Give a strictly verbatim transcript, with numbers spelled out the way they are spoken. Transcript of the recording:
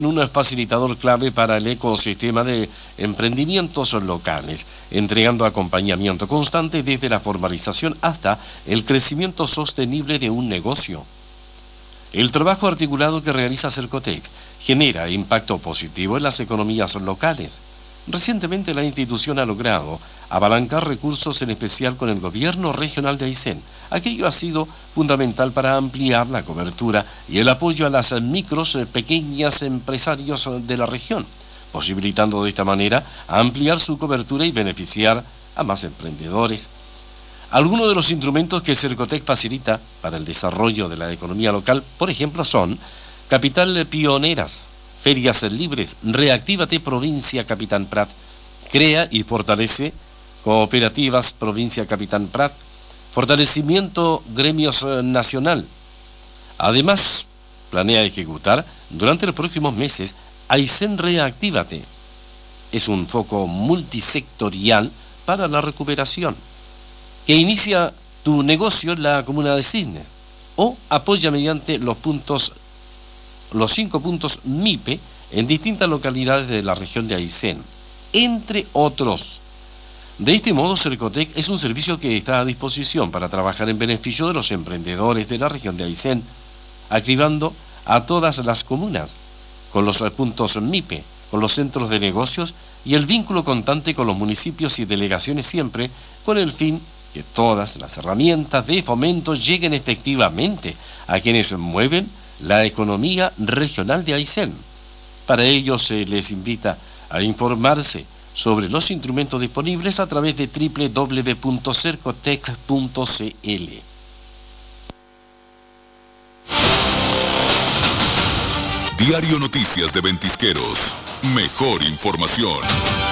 un facilitador clave para el ecosistema de emprendimientos locales, entregando acompañamiento constante desde la formalización hasta el crecimiento sostenible de un negocio. El trabajo articulado que realiza Cercotec genera impacto positivo en las economías locales. Recientemente la institución ha logrado apalancar recursos, en especial con el gobierno regional de Aysén. Aquello ha sido fundamental para ampliar la cobertura y el apoyo a las micros, pequeñas empresarios de la región, posibilitando de esta manera ampliar su cobertura y beneficiar a más emprendedores. Algunos de los instrumentos que Cercotec facilita para el desarrollo de la economía local, por ejemplo, son Capital Pioneras, Ferias Libres, Reactívate Provincia Capitán Prat, crea y fortalece cooperativas Provincia Capitán Prat, fortalecimiento gremios nacional. Además, planea ejecutar durante los próximos meses Aysén Reactívate. Es un foco multisectorial para la recuperación, que inicia tu negocio en la comuna de Cisnes o apoya mediante los puntos los cinco puntos M I P E en distintas localidades de la región de Aysén, entre otros. De este modo, Cercotec es un servicio que está a disposición para trabajar en beneficio de los emprendedores de la región de Aysén, activando a todas las comunas, con los puntos M I P E, con los centros de negocios y el vínculo constante con los municipios y delegaciones, siempre con el fin que todas las herramientas de fomento lleguen efectivamente a quienes mueven la economía regional de Aysén. Para ello se les invita a informarse sobre los instrumentos disponibles a través de doble u doble u doble u punto cercotec punto c l. Diario Noticias de Ventisqueros. Mejor información.